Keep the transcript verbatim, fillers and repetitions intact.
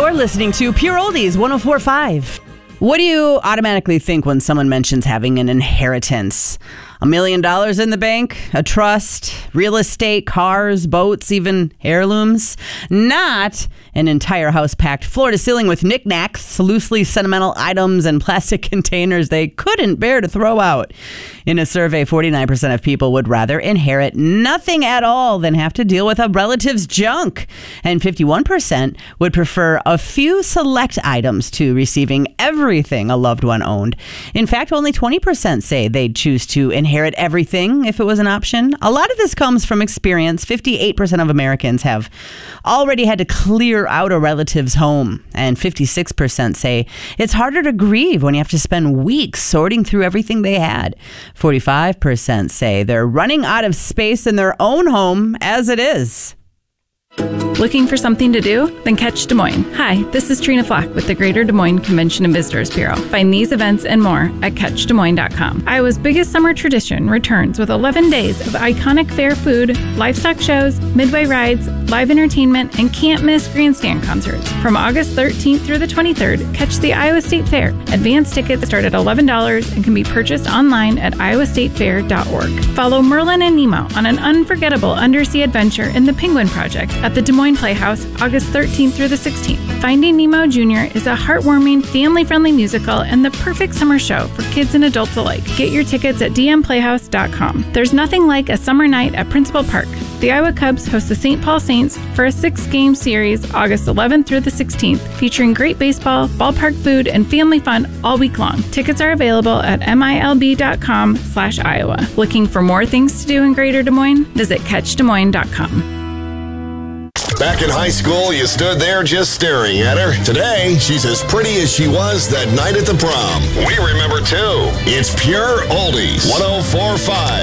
You're listening to Pure Oldies one oh four point five. What do you automatically think when someone mentions having an inheritance? A million dollars in the bank, a trust, real estate, cars, boats, even heirlooms? Not an entire house packed floor to ceiling with knickknacks, loosely sentimental items, and plastic containers they couldn't bear to throw out. In a survey, forty-nine percent of people would rather inherit nothing at all than have to deal with a relative's junk. And fifty-one percent would prefer a few select items to receiving everything a loved one owned. In fact, only twenty percent say they'd choose to inherit everything if it was an option. A lot of this comes from experience. fifty-eight percent of Americans have already had to clear out a relative's home. And fifty-six percent say it's harder to grieve when you have to spend weeks sorting through everything they had. forty-five percent say they're running out of space in their own home as it is. Looking for something to do? Then catch Des Moines. Hi, this is Trina Flock with the Greater Des Moines Convention and Visitors Bureau. Find these events and more at catch des moines dot com. Iowa's biggest summer tradition returns with eleven days of iconic fair food, livestock shows, midway rides, live entertainment, and can't-miss grandstand concerts. From August thirteenth through the twenty-third, catch the Iowa State Fair. Advance tickets start at eleven dollars and can be purchased online at iowa state fair dot org. Follow Merlin and Nemo on an unforgettable undersea adventure in the Penguin Project at the Des Moines Playhouse, August thirteenth through the sixteenth. Finding Nemo Junior is a heartwarming, family-friendly musical and the perfect summer show for kids and adults alike. Get your tickets at d m playhouse dot com. There's nothing like a summer night at Principal Park. The Iowa Cubs host the Saint Paul Saints for a six-game series, August eleventh through the sixteenth, featuring great baseball, ballpark food, and family fun all week long. Tickets are available at milb dot com slash Iowa. Looking for more things to do in Greater Des Moines? Visit catch des moines dot com. Back in high school, you stood there just staring at her. Today, she's as pretty as she was that night at the prom. We remember too. It's Pure Oldies one oh four point five.